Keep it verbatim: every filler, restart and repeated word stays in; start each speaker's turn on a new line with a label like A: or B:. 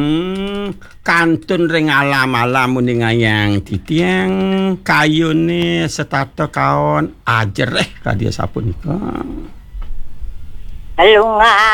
A: Hmm, kantun ring alam-alam muni ngayang titiang kayune setato kaon ajereh kadya sapunika.
B: Lunga